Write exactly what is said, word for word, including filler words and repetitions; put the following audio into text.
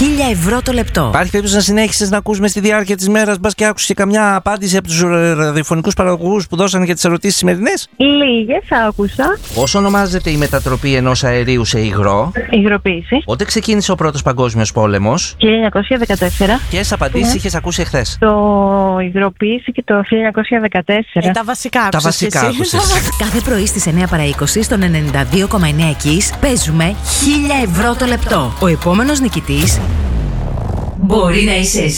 χίλια ευρώ το λεπτό. Υπάρχει περίπτωση να συνέχισες να ακούς μες στη διάρκεια της μέρας, μπας και άκουσες και καμιά απάντηση από τους ραδιοφωνικούς παραγωγούς που δώσανε για τις ερωτήσεις σημερινές? Λίγες άκουσα. Πώς ονομάζεται η μετατροπή ενός αερίου σε υγρό? Υγροποίηση. Πότε ξεκίνησε ο Πρώτος Παγκόσμιος Πόλεμος? χίλια εννιακόσια δεκατέσσερα. Ποιες απαντήσεις Ναι. είχες ακούσει εχθές? Το υγροποίηση και το χίλια εννιακόσια δεκατέσσερα. Ε, τα βασικά Τα άκουσες βασικά εσύ. άκουσες. Κάθε πρωί στις εννιά παρά είκοσι στον ενενήντα δύο κόμμα εννέα Kiss παίζουμε χίλια ευρώ το λεπτό. Ο επόμενος νικητής μπορεί να είσαι εσύ.